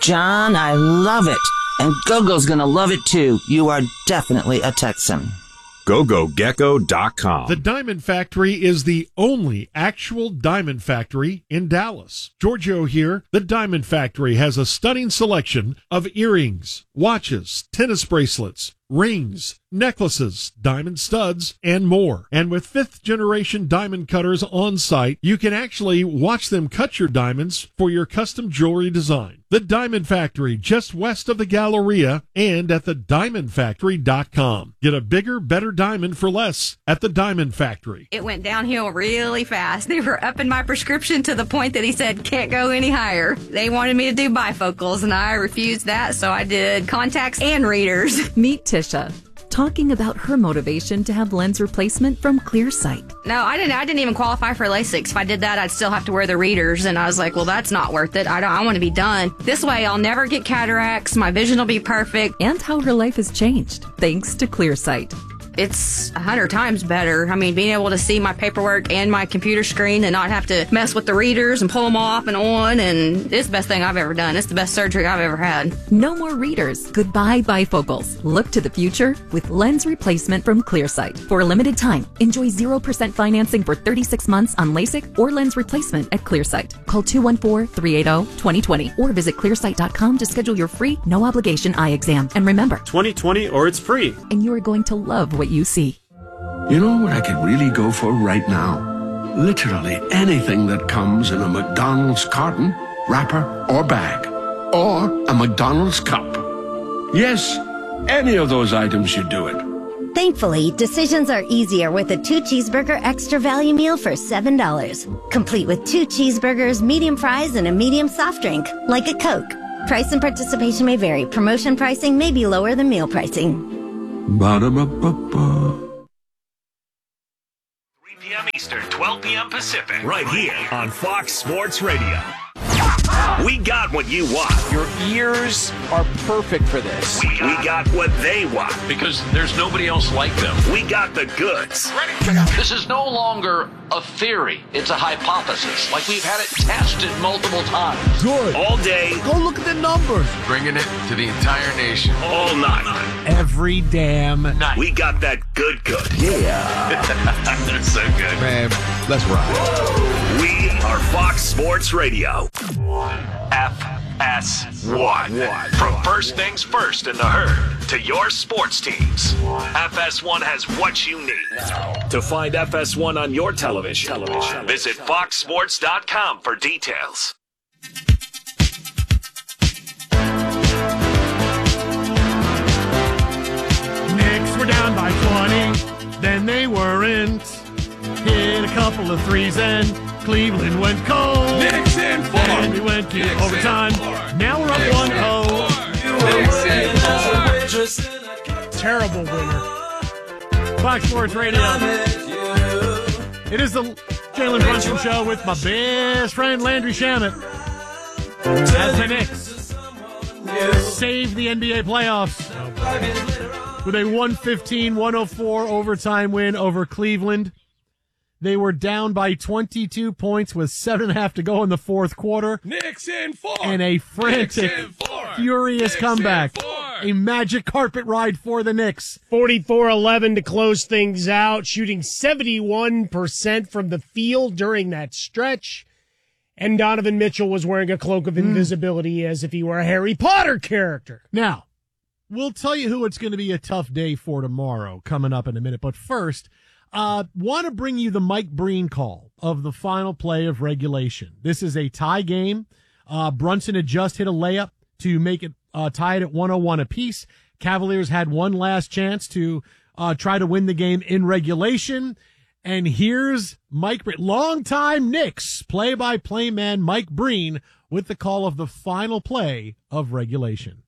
John, I love it. And Gogo's gonna love it too. You are definitely a Texan. GoGoGecko.com. The Diamond Factory is the only actual diamond factory in Dallas. Giorgio here. The Diamond Factory has a stunning selection of earrings, watches, tennis bracelets, rings, necklaces, diamond studs, and more. And with 5th generation diamond cutters on site, you can actually watch them cut your diamonds for your custom jewelry design. The Diamond Factory, just west of the Galleria and at thediamondfactory.com. Get a bigger, better diamond for less at the Diamond Factory. It went downhill really fast. They were upping my prescription to the point that he said, can't go any higher. They wanted me to do bifocals, and I refused that, so I did contacts and readers. Meet Tisha, talking about her motivation to have lens replacement from Clearsight. No, I didn't even qualify for LASIK. If I did that, I'd still have to wear the readers, and I was like, well, that's not worth it. I want to be done. This way, I'll never get cataracts. My vision will be perfect. And how her life has changed, thanks to Clearsight. It's 100 times better. I mean, being able to see my paperwork and my computer screen and not have to mess with the readers and pull them off and on, and it's the best thing I've ever done. It's the best surgery I've ever had. No more readers. Goodbye bifocals. Look to the future with lens replacement from Clearsight. For a limited time, enjoy 0% financing for 36 months on LASIK or lens replacement at Clearsight. Call 214-380-2020 or visit clearsight.com to schedule your free, no obligation eye exam. And remember, 2020 or it's free. And you are going to love what you see. You know what I could really go for right now? Literally anything that comes in a McDonald's carton, wrapper, or bag. Or a McDonald's cup. Yes, any of those items should do it. Thankfully, decisions are easier with a 2-cheeseburger extra value meal for $7. Complete with 2 cheeseburgers, medium fries, and a medium soft drink, like a Coke. Price and participation may vary. Promotion pricing may be lower than meal pricing. Ba-da-ba-ba-ba. 3 p.m. Eastern, 12 p.m. Pacific. Right here on Fox Sports Radio. We got what you want. Your ears are perfect for this. We got what they want. Because there's nobody else like them. We got the goods. This is no longer a theory. It's a hypothesis. Like we've had it tested multiple times. Good. All day. Go look at the numbers. Bringing it to the entire nation. All night. Every damn night. We got that good. Yeah. That's so good. Man, let's ride. We are Fox Sports Radio. FS1. From first things first in the herd to your sports teams, FS1 has what you need. To find FS1 on your television, visit foxsports.com for details. Knicks were down by 20, then they weren't. Hit a couple of threes and Cleveland went cold. Knicks in 4. And we went to Knicks overtime. Now we're up 1-0. Terrible winner. Fox Sports Radio. It is the Jalen Brunson Show with my best friend Landry Shamet. As the Knicks save the NBA playoffs with a 115-104 overtime win over Cleveland. They were down by 22 points with 7.5 to go in the fourth quarter. Knicks in 4. And a frantic, furious comeback. A magic carpet ride for the Knicks. 44-11 to close things out, shooting 71% from the field during that stretch. And Donovan Mitchell was wearing a cloak of invisibility as if he were a Harry Potter character. Now, we'll tell you who it's going to be a tough day for tomorrow, coming up in a minute. But first, want to bring you the Mike Breen call of the final play of regulation. This is a tie game. Brunson had just hit a layup to make it tied at 101 apiece. Cavaliers had one last chance to try to win the game in regulation. And here's Mike Breen, longtime Knicks play-by-play man Mike Breen with the call of the final play of regulation.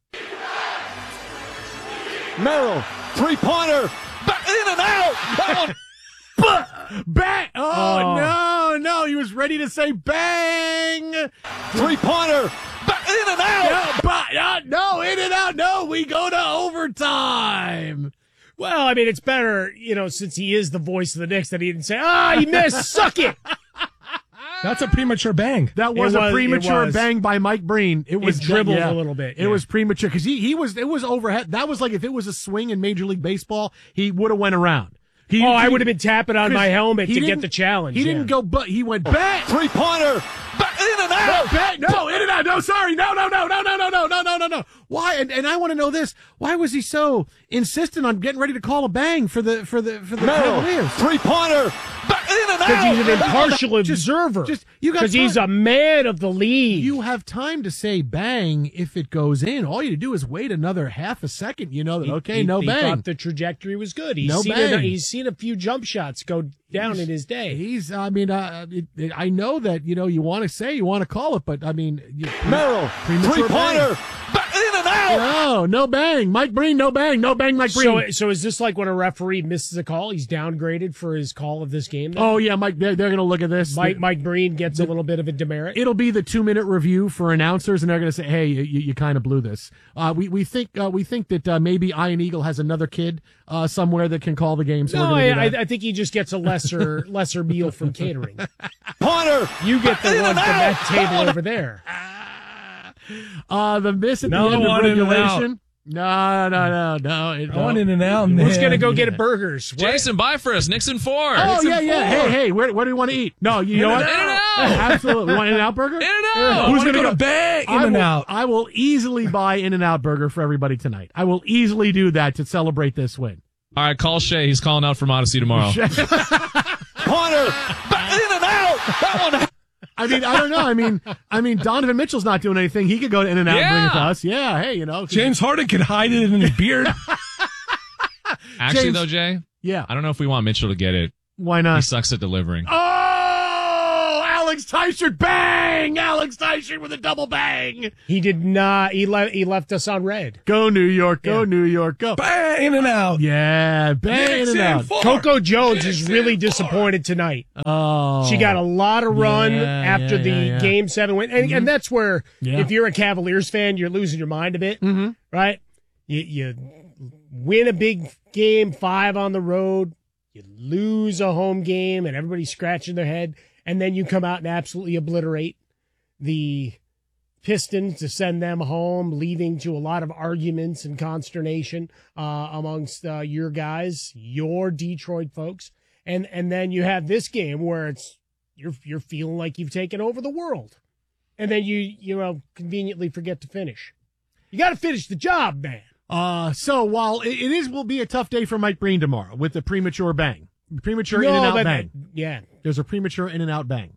Merrill, three-pointer, back in and out. That one. Bang! No, he was ready to say bang! Three-pointer, back in and out! No, in and out, no, we go to overtime! Well, I mean, it's better, since he is the voice of the Knicks, that he didn't say, you missed, suck it! That's a premature bang. That was a premature bang by Mike Breen. It was dribbled a little bit. It was premature because it was overhead. That was like if it was a swing in Major League Baseball, he would have went around. I would have been tapping on my helmet to get the challenge. He didn't go, but he went bang. 3-pointer. In and out. No, in and out. No, sorry. No. Why? And I want to know this. Why was he so insistent on getting ready to call a bang for the Cavaliers? 3-pointer. In and out. Because he's an impartial observer. Because he's a man of the league. You have time to say bang if it goes in. All you do is wait another half a second. You know that no bang. He thought the trajectory was good. He's seen a few jump shots go down in his day. I know that you want to say you want to call it, but I mean, Merrill, 3-pointer. In and out. No bang. Mike Breen, no bang. No bang, Mike Breen. So is this like when a referee misses a call, he's downgraded for his call of this game? Then? Oh yeah, Mike. They're going to look at this. Mike Breen gets a little bit of a demerit. It'll be the 2-minute review for announcers, and they're going to say, "Hey, you kind of blew this." We think that maybe Ian Eagle has another kid somewhere that can call the game. So I think he just gets a lesser meal from catering. Pointer. You get the one from that table over there. The miss at the end of regulation. No. I want in and out, man. Who's going to go get burgers? Jason, buy for us. Nixon 4. Oh, Nixon 4. Hey, where do you want to eat? No, you know what? In-N-Out. Absolutely. Want In-N-Out burger? In-N-Out. Who's going to go bang In-N-Out? I will easily buy In-N-Out burger for everybody tonight. I will easily do that to celebrate this win. All right, call Shay. He's calling out from Odyssey tomorrow. Pointer. In and out. That one. I don't know. I mean, Donovan Mitchell's not doing anything. He could go to In-N-Out and bring it to us. Yeah, hey, James Harden could hide it in his beard. Actually, though, Jay, I don't know if we want Mitchell to get it. Why not? He sucks at delivering. Oh, Alex Teichert, bang! Alex Teichert with a double bang. He did not. He left us on red. Go New York, go New York, go. Bang In and out. Yeah, bang In and out. Coco Jones is really disappointed tonight. Oh. She got a lot of run after the Game 7 win. And that's where, if you're a Cavaliers fan, you're losing your mind a bit, right? You win a big game, 5 on the road. You lose a home game, and everybody's scratching their head. And then you come out and absolutely obliterate the Pistons to send them home, leading to a lot of arguments and consternation amongst your guys, your Detroit folks. And then you have this game where you're feeling like you've taken over the world. And then you conveniently forget to finish. You got to finish the job, man. So while it will be a tough day for Mike Breen tomorrow with the premature bang. Premature in-and-out bang. Yeah. There's a premature in-and-out bang.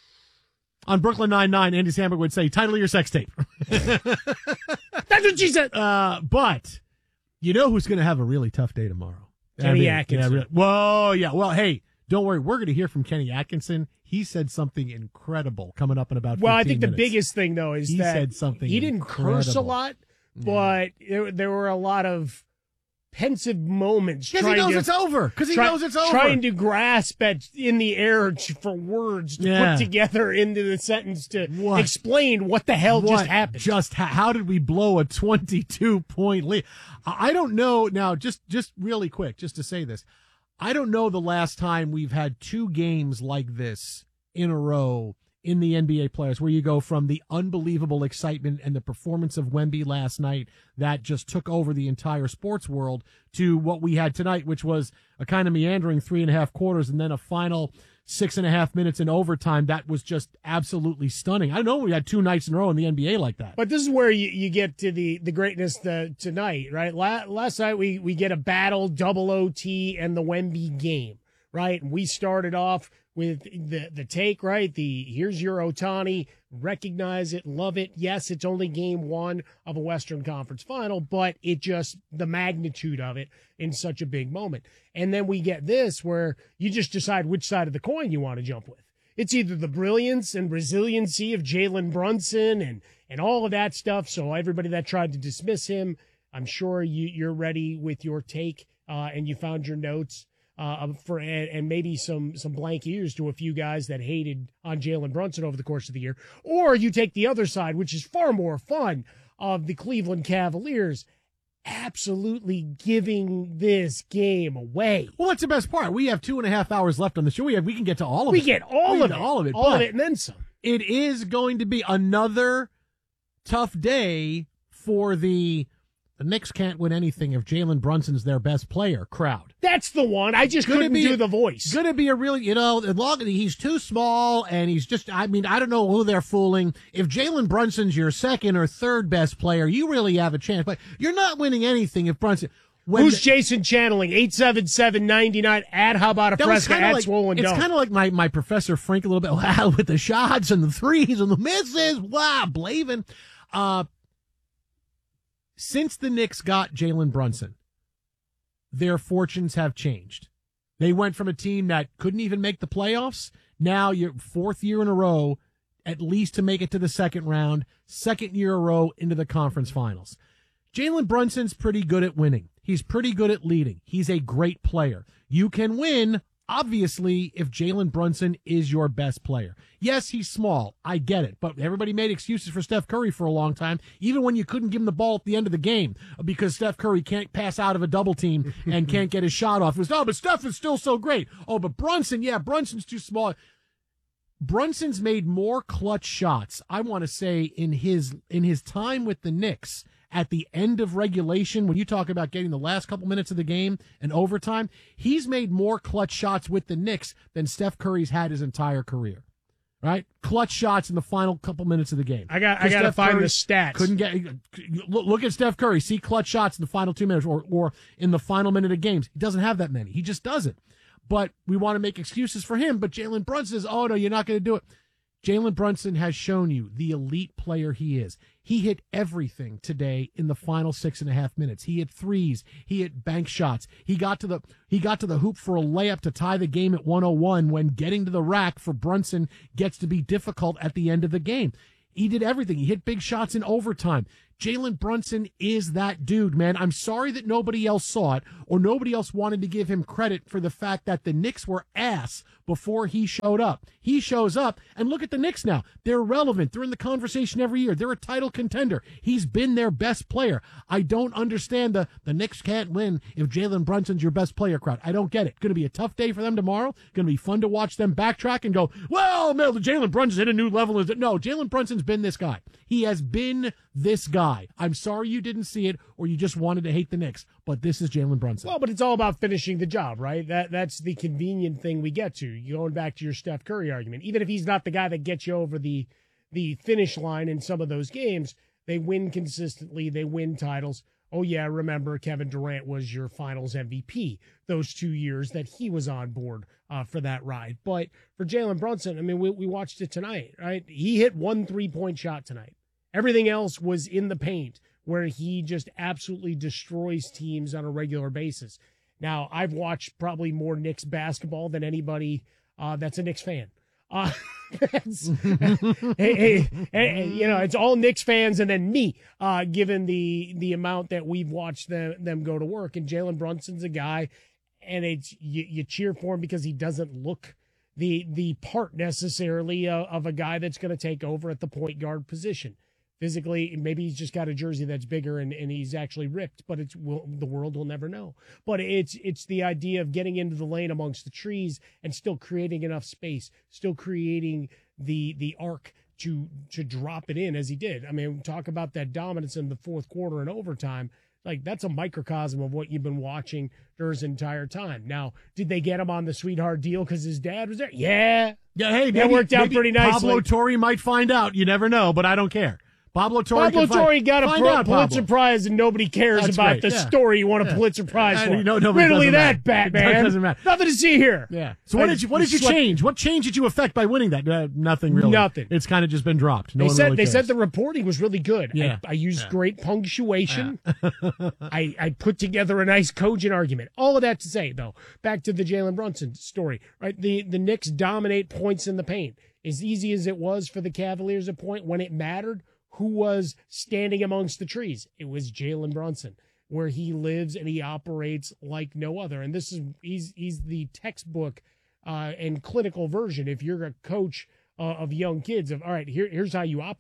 On Brooklyn Nine-Nine, Andy Samberg would say, title of your sex tape. That's what she said. But you know who's going to have a really tough day tomorrow? Kenny Atkinson. Yeah, whoa, yeah. Well, hey, don't worry. We're going to hear from Kenny Atkinson. He said something incredible coming up in about 15 minutes. Well, I think the biggest thing, though, is that said something he didn't curse a lot, but there were a lot of pensive moments. Because he knows it's over. Trying to grasp in the air for words to put together into the sentence to explain what the hell just happened. How did we blow a 22-point lead? I don't know. Now, just really quick, just to say this. I don't know the last time we've had 2 games like this in a row in the NBA players, where you go from the unbelievable excitement and the performance of Wemby last night that just took over the entire sports world to what we had tonight, which was a kind of meandering 3.5 quarters and then a final 6.5 minutes in overtime. That was just absolutely stunning. I don't know we had 2 nights in a row in the NBA like that. But this is where you get to the greatness tonight, right? Last night we get a battle, double OT, and the Wemby game, right? And we started off with the take, right? Here's your Ohtani, recognize it, love it. Yes, it's only game 1 of a Western Conference final, but the magnitude of it in such a big moment. And then we get this where you just decide which side of the coin you want to jump with. It's either the brilliance and resiliency of Jalen Brunson and all of that stuff. So everybody that tried to dismiss him, I'm sure you're ready with your take and you found your notes. And maybe some blank ears to a few guys that hated on Jalen Brunson over the course of the year. Or you take the other side, which is far more fun, of the Cleveland Cavaliers. absolutely giving this game away. Well, that's the best part. We have 2.5 hours left on the show. We can get to all of it. We get all of it. All of it and then some. It is going to be another tough day for the Knicks can't win anything if Jalen Brunson's their best player crowd. That's the one. I just couldn't do the voice. Going to be a really, he's too small and he's just, I don't know who they're fooling. If Jalen Brunson's your second or third best player, you really have a chance. But you're not winning anything if Brunson. Who's Jason channeling? 877-99 at How About a Fresca at Swollen Dome. It's kind of like my Professor Frank a little bit. Wow, with the shots and the threes and the misses. Wow, Blavin. Since the Knicks got Jalen Brunson, their fortunes have changed. They went from a team that couldn't even make the playoffs. Now you're fourth year in a row, at least to make it to the second round, second year in a row into the conference finals. Jalen Brunson's pretty good at winning. He's pretty good at leading. He's a great player. You can win, obviously, if Jalen Brunson is your best player. Yes, he's small. I get it. But everybody made excuses for Steph Curry for a long time, even when you couldn't give him the ball at the end of the game because Steph Curry can't pass out of a double team and can't get his shot off. It was, but Steph is still so great. But Brunson, Brunson's too small. Brunson's made more clutch shots, I want to say, in his time with the Knicks at the end of regulation, when you talk about getting the last couple minutes of the game and overtime, he's made more clutch shots with the Knicks than Steph Curry's had his entire career. Right? Clutch shots in the final couple minutes of the game. I got to find the stats. Couldn't get look at Steph Curry. See clutch shots in the final 2 minutes or in the final minute of games. He doesn't have that many. He just doesn't. But we want to make excuses for him. But Jalen Brunson says, "Oh no, you're not going to do it." Jalen Brunson has shown you the elite player he is. He hit everything today in the final 6.5 minutes. He hit threes. He hit bank shots. He got to the hoop for a layup to tie the game at 101 when getting to the rack for Brunson gets to be difficult at the end of the game. He did everything. He hit big shots in overtime. Jalen Brunson is that dude, man. I'm sorry that nobody else saw it or nobody else wanted to give him credit for the fact that the Knicks were ass before he showed up. He shows up, and look at the Knicks now. They're relevant. They're in the conversation every year. They're a title contender. He's been their best player. I don't understand the Knicks can't win if Jalen Brunson's your best player crowd. I don't get it. Going to be a tough day for them tomorrow. Going to be fun to watch them backtrack and go, well, no, Jalen Brunson's hit a new level. No, Jalen Brunson's been this guy. He has been this guy. I'm sorry you didn't see it or you just wanted to hate the Knicks, but this is Jalen Brunson. Well, but it's all about finishing the job, right? That's the convenient thing we get to. You're going back to your Steph Curry argument. Even if he's not the guy that gets you over the finish line in some of those games, they win consistently. They win titles. Oh, yeah, remember Kevin Durant was your finals MVP those 2 years that he was on board for that ride. But for Jalen Brunson, I mean, we watched it tonight, right? He hit 1 3-point shot tonight. Everything else was in the paint where he just absolutely destroys teams on a regular basis. Now, I've watched probably more Knicks basketball than anybody that's a Knicks fan. It's all Knicks fans and then me, given the amount that we've watched them go to work. And Jalen Brunson's a guy, and it's you cheer for him because he doesn't look the part necessarily of a guy that's going to take over at the point guard position. Physically, maybe he's just got a jersey that's bigger and he's actually ripped, but the world will never know. But it's the idea of getting into the lane amongst the trees and still creating enough space, still creating the arc to drop it in as he did. I mean, talk about that dominance in the fourth quarter and overtime. Like, that's a microcosm of what you've been watching his entire time. Now, did they get him on the sweetheart deal because his dad was there? Yeah. Yeah, hey, that worked out pretty nicely. Pablo Torre might find out. You never know, but I don't care. Pablo Torre got a Pulitzer Prize, and nobody cares about the story you won a Pulitzer Prize for. Literally that, Batman. Doesn't matter. Nothing to see here. Yeah. So what did you change? What change did you affect by winning that? Nothing really. Nothing. It's kind of just been dropped. They said the reporting was really good. Yeah. I used great punctuation. I put together a nice cogent argument. All of that to say, though, back to the Jalen Brunson story. Right. The Knicks dominate points in the paint. As easy as it was for the Cavaliers at point when it mattered. Who was standing amongst the trees? It was Jalen Brunson, where he lives and he operates like no other. And he's the textbook and clinical version. If you're a coach of young kids, all right, here's how you operate.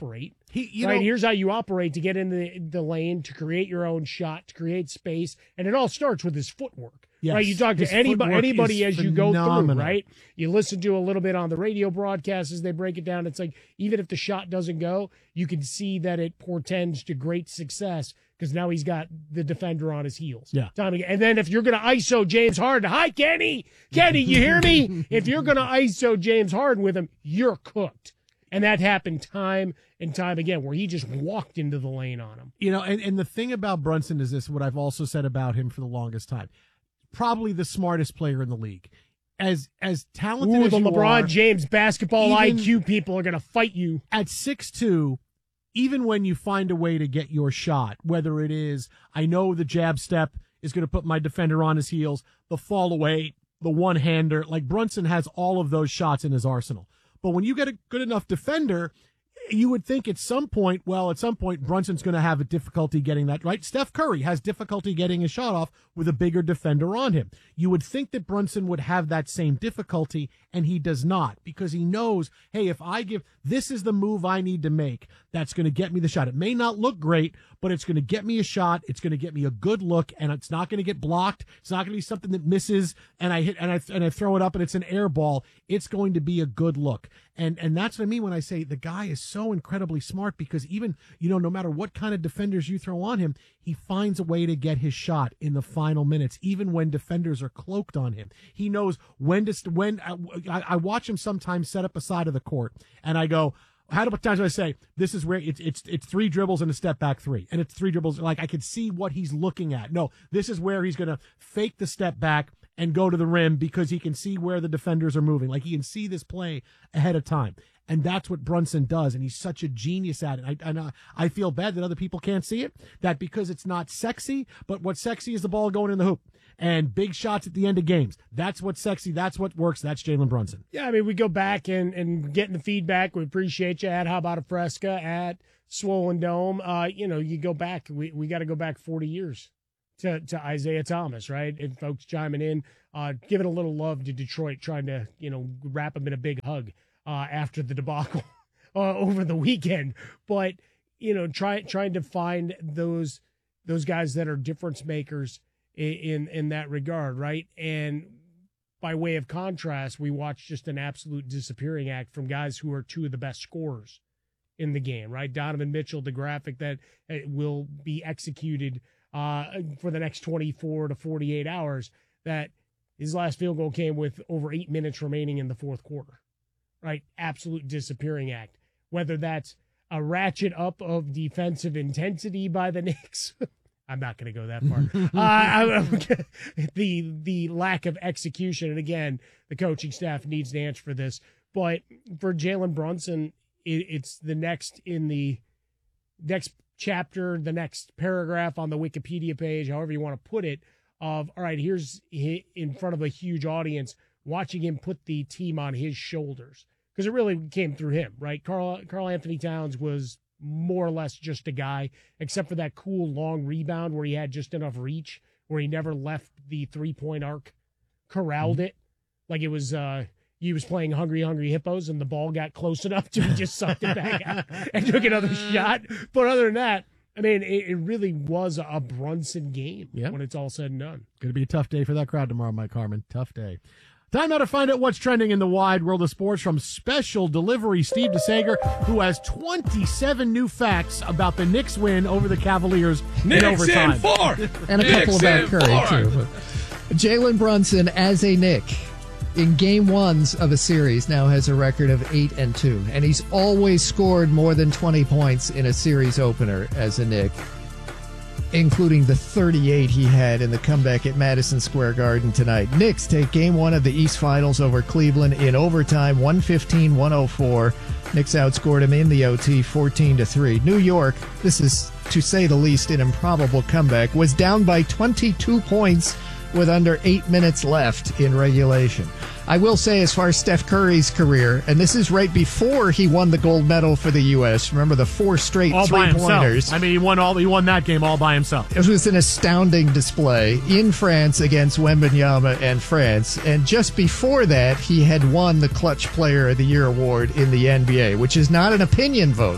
Here's how you operate to get in the lane, to create your own shot, to create space, and it all starts with his footwork. Yes. Right, you talk to anybody as you go through, right? You listen to a little bit on the radio broadcast as they break it down. It's like, even if the shot doesn't go, you can see that it portends to great success because now he's got the defender on his heels. Yeah. And then if you're going to ISO James Harden, hi, Kenny, you hear me? If you're going to ISO James Harden with him, you're cooked. And that happened time and time again, where he just walked into the lane on him. And the thing about Brunson is this, what I've also said about him for the longest time. Probably the smartest player in the league. As talented as the you LeBron are, James basketball IQ people are going to fight you. At 6'2", even when you find a way to get your shot, whether it is, I know the jab step is going to put my defender on his heels, the fall away, the one-hander, like Brunson has all of those shots in his arsenal. But when you get a good enough defender, you would think at some point Brunson's going to have a difficulty getting that right. Steph Curry has difficulty getting a shot off with a bigger defender on him. You would think that Brunson would have that same difficulty, and he does not, because he knows, hey, if I this is the move I need to make that's going to get me the shot. It may not look great, but it's going to get me a shot. It's going to get me a good look, and it's not going to get blocked. It's not going to be something that misses, and I hit and I throw it up, and it's an air ball. It's going to be a good look, and that's what I mean when I say the guy is so incredibly smart, because even no matter what kind of defenders you throw on him, he finds a way to get his shot in the final minutes, even when defenders are cloaked on him. He knows when I watch him sometimes set up a side of the court, and I go, how many times do I say, this is where it's 3 dribbles and a step back 3, and it's 3 dribbles, like I can see what he's looking at. No, this is where he's going to fake the step back and go to the rim because he can see where the defenders are moving. Like, he can see this play ahead of time. And that's what Brunson does, and he's such a genius at it. I feel bad that other people can't see it, that because it's not sexy, but what's sexy is the ball going in the hoop and big shots at the end of games. That's what's sexy. That's what works. That's Jalen Brunson. Yeah, I mean, we go back and getting the feedback. We appreciate you at How About a Fresca, at Swollen Dome. You go back. We got to go back 40 years to Isaiah Thomas, right? And folks chiming in, giving a little love to Detroit, trying to, wrap him in a big hug after the debacle over the weekend. But, trying to find those guys that are difference makers in that regard, right? And by way of contrast, we watched just an absolute disappearing act from guys who are 2 of the best scorers in the game, right? Donovan Mitchell, the graphic that will be executed for the next 24 to 48 hours, that his last field goal came with over 8 minutes remaining in the fourth quarter, right? Absolute disappearing act. Whether that's a ratchet up of defensive intensity by the Knicks, I'm not going to go that far. The lack of execution, and again, the coaching staff needs to answer for this. But for Jalen Brunson, it's the next in the next chapter, the next paragraph on the Wikipedia page, however you want to put it, of, all right, here's in front of a huge audience, watching him put the team on his shoulders. Because it really came through him, right? Karl Anthony Towns was more or less just a guy, except for that cool long rebound where he had just enough reach, where he never left the 3-point arc, corralled it. Like it was, he was playing Hungry Hungry Hippos and the ball got close enough to he just sucked it back out and took another shot. But other than that, I mean, it really was a Brunson game when it's all said and done. Going to be a tough day for that crowd tomorrow, Mike Harmon. Tough day. Time now to find out what's trending in the wide world of sports from Special Delivery Steve DeSager, who has 27 new facts about the Knicks win over the Cavaliers in overtime. And 4! And a couple about Curry, too. Jalen Brunson, as a Knick, in game ones of a series, now has a record of 8-2. And he's always scored more than 20 points in a series opener as a Knick, including the 38 he had in the comeback at Madison Square Garden tonight. Knicks take game 1 of the East Finals over Cleveland in overtime, 115-104. Knicks outscored him in the OT 14-3. New York, this is, to say the least, an improbable comeback, was down by 22 points with under 8 minutes left in regulation. I will say, as far as Steph Curry's career, and this is right before he won the gold medal for the U.S. Remember the 4 straight all three-pointers. I mean, he won that game all by himself. It was an astounding display in France against Wembanyama and France. And just before that, he had won the Clutch Player of the Year award in the NBA, which is not an opinion vote.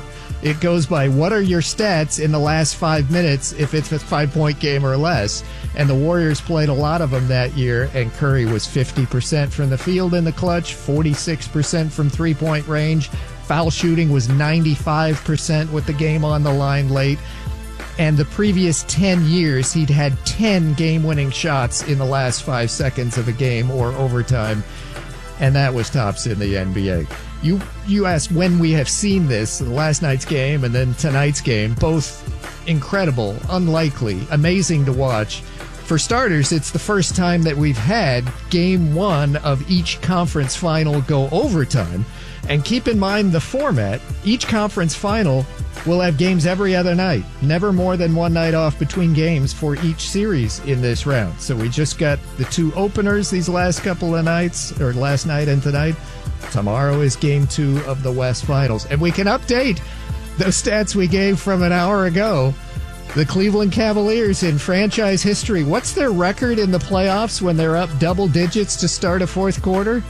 It goes by what are your stats in the last 5 minutes if it's a 5-point game or less. And the Warriors played a lot of them that year, and Curry was 50% from the field in the clutch, 46% from three-point range. Foul shooting was 95% with the game on the line late. And the previous 10 years, he'd had 10 game-winning shots in the last 5 seconds of a game or overtime. And that was tops in the NBA. You asked when we have seen this, last night's game and then tonight's game, both incredible, unlikely, amazing to watch. For starters, it's the first time that we've had game one of each conference final go overtime. And keep in mind the format, each conference final will have games every other night. Never more than one night off between games for each series in this round. So we just got the 2 openers these last couple of nights, or last night and tonight. Tomorrow is game 2 of the West Finals. And we can update those stats we gave from an hour ago. The Cleveland Cavaliers in franchise history, what's their record in the playoffs when they're up double digits to start a fourth quarter?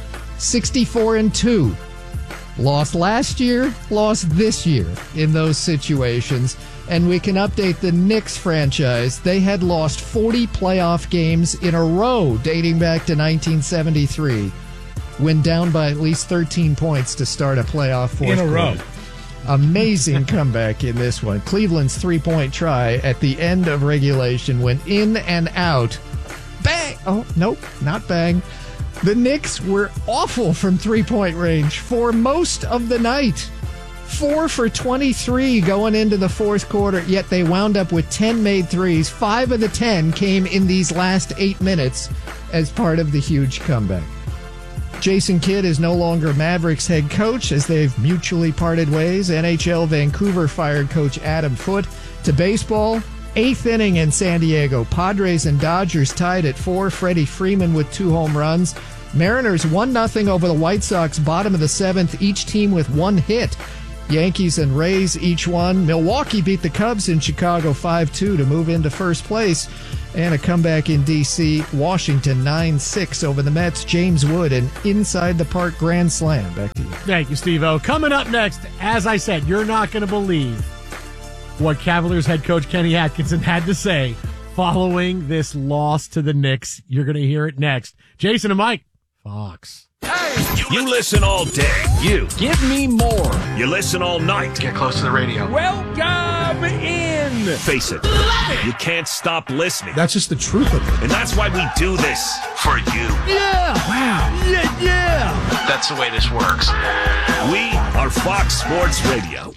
64-2. Lost last year, lost this year in those situations. And we can update the Knicks franchise. They had lost 40 playoff games in a row dating back to 1973. When down by at least 13 points to start a playoff fourth in a quarter. row. Amazing comeback in this one. Cleveland's three-point try at the end of regulation went in and out. Bang! Oh, nope, not bang. The Knicks were awful from three-point range for most of the night. 4 for 23 going into the fourth quarter, yet they wound up with 10 made threes. 5 of the 10 came in these last 8 minutes as part of the huge comeback. Jason Kidd is no longer Mavericks head coach as they've mutually parted ways. NHL Vancouver fired coach Adam Foote. To baseball, 8th inning in San Diego. Padres and Dodgers tied at 4. Freddie Freeman with 2 home runs. Mariners 1-0 over the White Sox, bottom of the 7th, each team with 1 hit. Yankees and Rays each won. Milwaukee beat the Cubs in Chicago 5-2 to move into first place. And a comeback in D.C. Washington 9-6 over the Mets. James Wood, an inside-the-park grand slam. Back to you. Thank you, Steve-O. Coming up next, as I said, you're not going to believe what Cavaliers head coach Kenny Atkinson had to say following this loss to the Knicks. You're going to hear it next. Jason and Mike, Fox. You listen all day. You. Give me more. You listen all night. Get close to the radio. Welcome in. Face it. You can't stop listening. That's just the truth of it. And that's why we do this. For you. Yeah. Wow. Yeah. That's the way this works. We are Fox Sports Radio.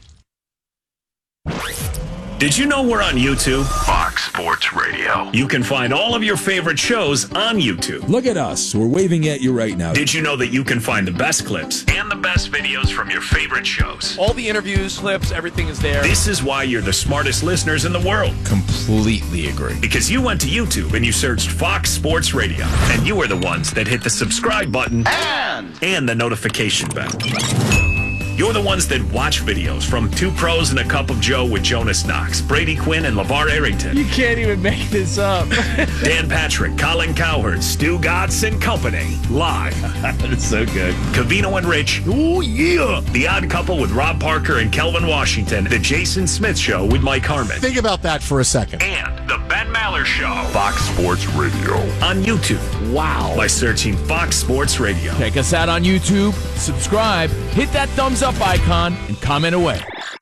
Did you know we're on YouTube? Fox Sports Radio. You can find all of your favorite shows on YouTube. Look at us. We're waving at you right now. Did you know that you can find the best clips and the best videos from your favorite shows? All the interviews, clips, everything is there. This is why you're the smartest listeners in the world. Completely agree. Because you went to YouTube and you searched Fox Sports Radio, and you were the ones that hit the subscribe button and the notification bell. You're the ones that watch videos from Two Pros and a Cup of Joe with Jonas Knox, Brady Quinn, and LeVar Arrington. You can't even make this up. Dan Patrick, Colin Cowherd, Stu Gatz and company. Live. That's so good. Covino and Rich. Oh, yeah. The Odd Couple with Rob Parker and Kelvin Washington. The Jason Smith Show with Mike Harmon. Think about that for a second. And The Ben Maller Show. Fox Sports Radio. On YouTube. Wow. By searching Fox Sports Radio. Check us out on YouTube. Subscribe. Hit that thumbs up icon and comment away.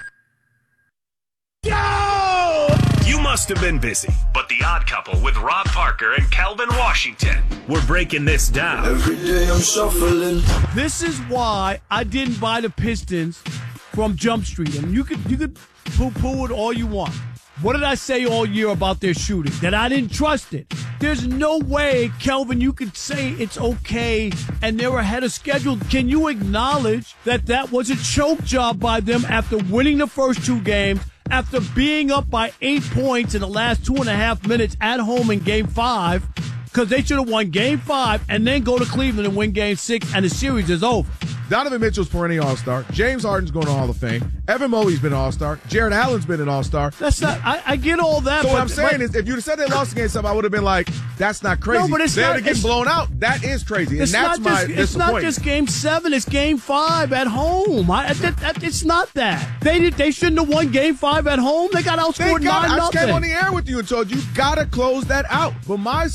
Yo! You must have been busy, but The Odd Couple with Rob Parker and Kelvin Washington. We're breaking this down. Every day I'm shuffling. This is why I didn't buy the Pistons from Jump Street. And you could poo-poo it all you want. What did I say all year about their shooting? That I didn't trust it. There's no way, Kelvin, you could say it's okay and they're ahead of schedule. Can you acknowledge that that was a choke job by them after winning the first 2 games, after being up by 8 points in the last 2.5 minutes at home in Game 5? Because they should have won Game 5 and then go to Cleveland and win Game 6, and the series is over. Donovan Mitchell's perennial All-Star. James Harden's going to Hall of Fame. Evan Mobley's been an All-Star. Jared Allen's been an All-Star. That's not. I get all that. So what I'm saying is, if you'd have said they lost against something, I would have been like, That's not crazy. No, but it's they're not getting blown out. That is crazy. And that's my disappointment. It's not just Game 7. It's Game 5 at home. It's not that. They shouldn't have won Game 5 at home. They got outscored 9-0. I just came on the air with you and told you got to close that out. But my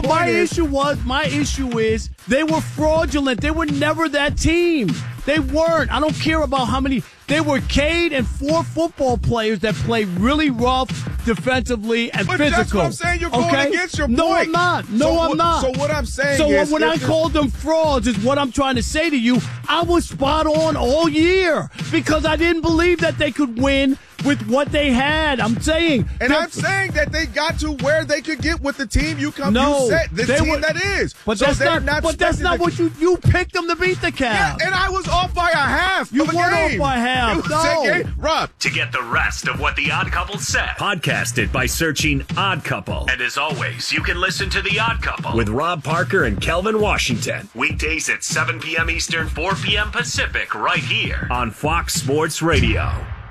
issue is they were fraudulent. They were never that team. They weren't. I don't care about how many. They were Cade and 4 football players that play really rough defensively and physical. That's what I'm saying. You're going against your point. No, I'm not. I'm not. So what I'm saying is... So when I called them frauds is what I'm trying to say to you. I was spot on all year because I didn't believe that they could win with what they had. I'm saying. And I'm saying that they got to where they could get with the team you set. The team that is. But so that's not what you picked them to beat the Cavs. Yeah, and I was off by a half. You weren't off by half. No. Rob. To get the rest of what The Odd Couple said, podcast it by searching Odd Couple. And as always, you can listen to The Odd Couple with Rob Parker and Kelvin Washington. Weekdays at 7 p.m. Eastern, 4 p.m. Pacific, right here on Fox Sports Radio.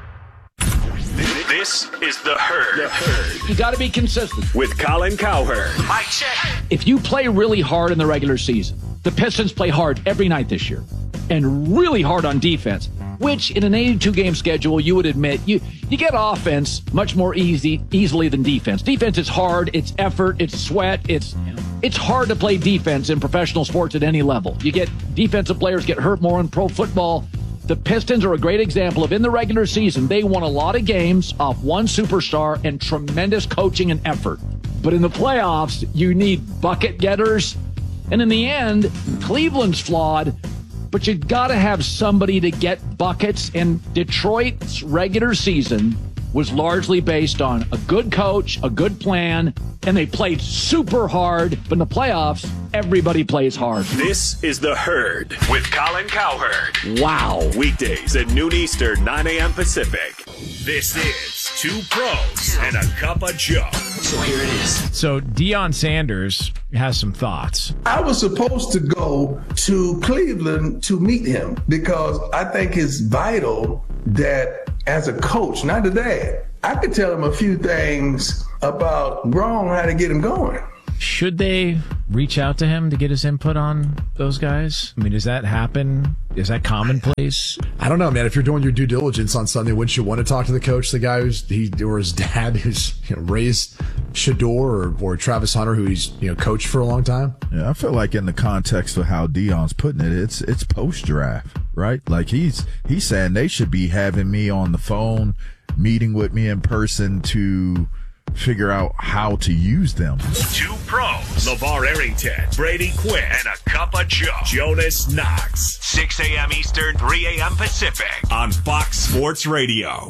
This is The Herd. You got to be consistent. With Colin Cowherd. Mic check. If you play really hard in the regular season, the Pistons play hard every night this year, and really hard on defense, which in an 82-game schedule, you would admit, you get offense much more easily than defense. Defense is hard, it's effort, it's sweat, it's hard to play defense in professional sports at any level. You get defensive players get hurt more in pro football. The Pistons are a great example of, in the regular season, they won a lot of games off one superstar and tremendous coaching and effort. But in the playoffs, you need bucket getters. And in the end, Cleveland's flawed, but you got to have somebody to get buckets. And Detroit's regular season was largely based on a good coach, a good plan, and they played super hard. But in the playoffs, everybody plays hard. This is The Herd with Colin Cowherd. Wow. Weekdays at noon Eastern, 9 a.m. Pacific. This is Two Pros and a Cup of Joe. So here it is. So Deion Sanders has some thoughts. I was supposed to go to Cleveland to meet him because I think it's vital that as a coach, not a dad, I could tell him a few things about wrong, how to get him going. Should they reach out to him to get his input on those guys? I mean, does that happen? Is that commonplace? I don't know, man. If you're doing your due diligence on Sunday, wouldn't you want to talk to the coach, the guy or his dad who's raised Shedeur or Travis Hunter, who he's coached for a long time? Yeah, I feel like in the context of how Deion's putting it, it's post draft, right? Like he's saying they should be having me on the phone, meeting with me in person to figure out how to use them. Two Pros, LeVar Arrington, Brady Quinn, and a Cup of Joe, Jonas Knox. 6 a.m. Eastern, 3 a.m. Pacific on Fox Sports Radio.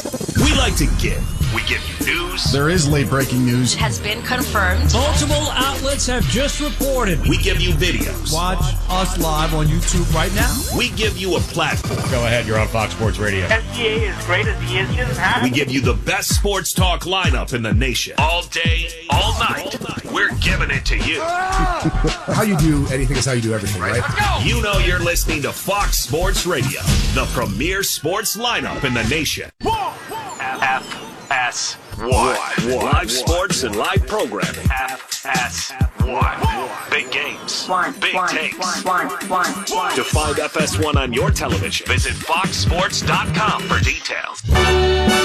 We like to give. We give you news. There is late breaking news. It has been confirmed. Multiple outlets have just reported. We give you videos. Watch us live on YouTube right now. We give you a platform. Go ahead, you're on Fox Sports Radio. SGA is great as he is. We give you the best sports talk lineup in the nation. All day, all night. We're giving it to you. How you do anything is how you do everything, right? Let's go. You know you're listening to Fox Sports Radio, the premier sports lineup in the nation. FS1. Live sports and live programming. FS1. Big games. Big takes. To find FS1 on your television, visit foxsports.com for details.